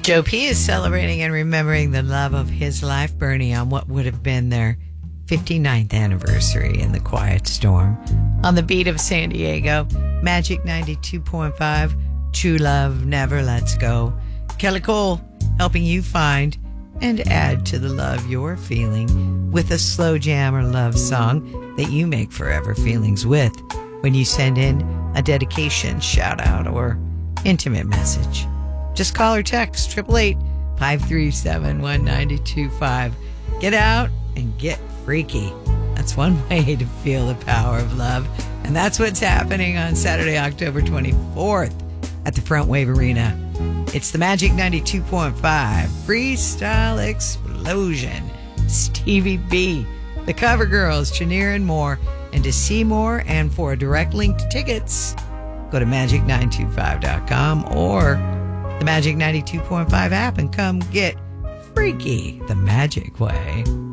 Joe P is celebrating and remembering the love of his life, Bernie, on what would have been their 59th anniversary in the Quiet Storm. On the beat of San Diego, Magic 92.5, True Love Never Lets Go. Kelly Cole helping you find and add to the love you're feeling with a slow jam or love song that you make forever feelings with when you send in a dedication, shout out, or intimate message. Just call or text 888-537-1925. Get out and get freaky. That's one way to feel the power of love. And that's what's happening on Saturday, October 24th at the Front Wave Arena. It's the Magic 92.5 Freestyle Explosion. Stevie B, the Cover Girls, Chenier, and more. And to see more and for a direct link to tickets, go to magic925.com or the Magic 92.5 app and come get freaky the magic way.